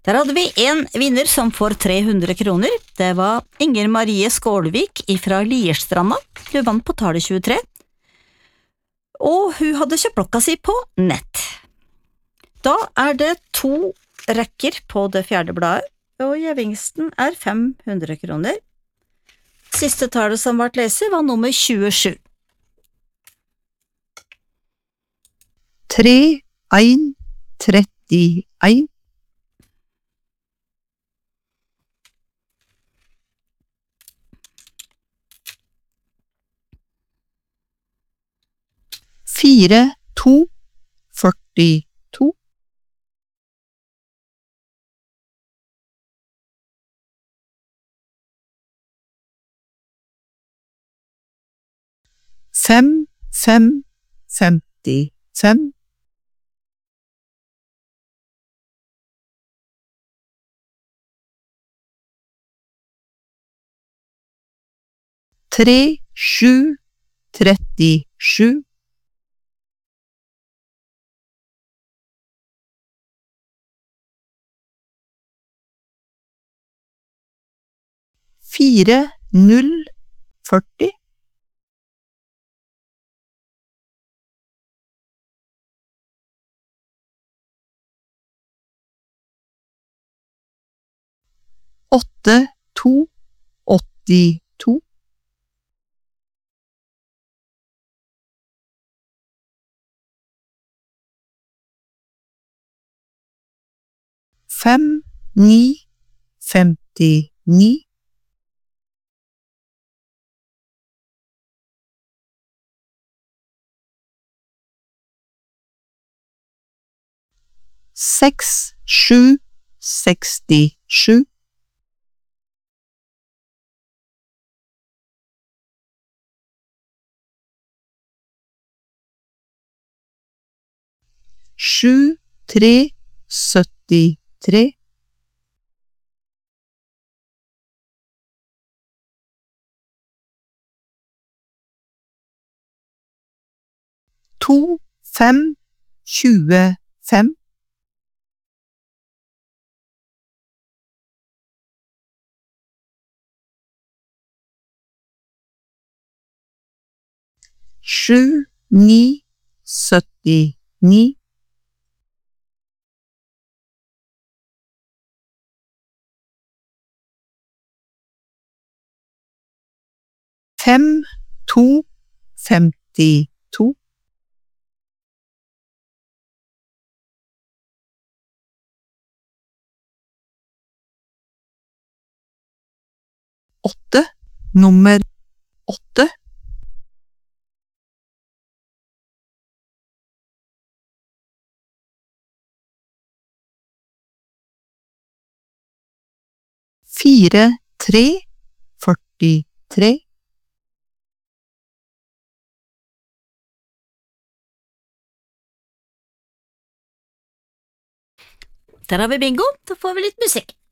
Der hadde vi en vinner som får 300 kroner. Det var Inger Marie Skålvik fra Lierstranda. Hun vant på tallet 23. Og hun hadde kjøpt blokka si på nett. Da er det 2 rekker på det 4. bladet, og gevinsten er 500 kroner. Siste tallet som ble leset var nummer 27. 3, 1, 31. 4, 2, 42. 5, 5, 55. 3, 7, 37. 4, 0, 40. 8, 2, 82. 5, 9, 59. 6, 7, 67. 7, 3, 73. 2, 5, 25. 7, 9, 79. 5, 2, 52. 8, nummer 8. 4, 3, 43. 'Der har vi bingo, da får vi litt musikk.